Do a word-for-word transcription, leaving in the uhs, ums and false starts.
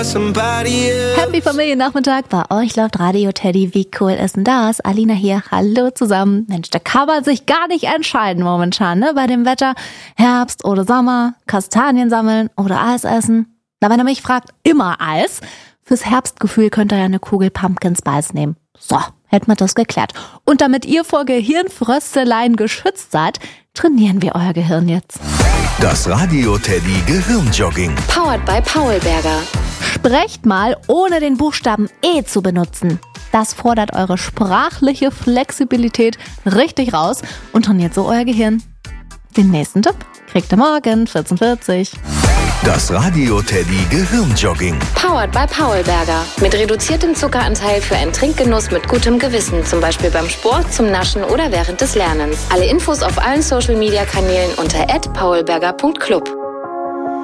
Happy Familiennachmittag, bei euch läuft Radio Teddy. Wie cool ist denn das? Alina hier, hallo zusammen. Mensch, da kann man sich gar nicht entscheiden momentan, ne? Bei dem Wetter, Herbst oder Sommer, Kastanien sammeln oder Eis essen. Na, wenn ihr mich fragt, immer Eis. Fürs Herbstgefühl könnt ihr ja eine Kugel Pumpkin Spice nehmen. So, hätten wir das geklärt. Und damit ihr vor Gehirnfrösteleien geschützt seid, trainieren wir euer Gehirn jetzt. Das Radio Teddy Gehirnjogging. Powered by Paulberger. Sprecht mal, ohne den Buchstaben E zu benutzen. Das fordert eure sprachliche Flexibilität richtig raus und trainiert so euer Gehirn. Den nächsten Tipp kriegt ihr morgen vierzehn Uhr vierzig. Das Radio Teddy Gehirnjogging. Powered by Paulberger. Mit reduziertem Zuckeranteil für einen Trinkgenuss mit gutem Gewissen. Zum Beispiel beim Sport, zum Naschen oder während des Lernens. Alle Infos auf allen Social Media Kanälen unter at paulberger punkt club.